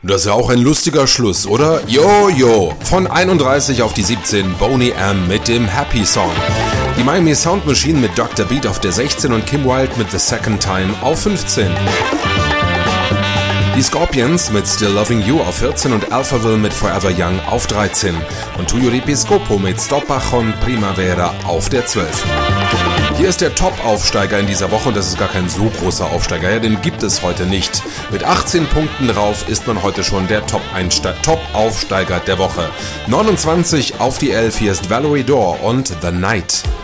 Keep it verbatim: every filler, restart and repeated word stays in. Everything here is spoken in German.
Das ist ja auch ein lustiger Schluss, oder? Jojo! Von einunddreißig auf die siebzehn, Boney M. mit dem Happy Song. Die Miami Sound Machine mit Doktor Beat auf der sechzehn und Kim Wilde mit The Second Time auf fünfzehn. Die Scorpions mit Still Loving You auf vierzehn und Alphaville mit Forever Young auf dreizehn. Und Tuyo di Piscopo mit Sto Pajon Primavera auf der zwölf. Hier ist der Top-Aufsteiger in dieser Woche und das ist gar kein so großer Aufsteiger, ja, den gibt es heute nicht. Mit achtzehn Punkten drauf ist man heute schon der Top-Aufsteiger der Woche. neunundzwanzig auf die elf, hier ist Valerie Dore und The Night.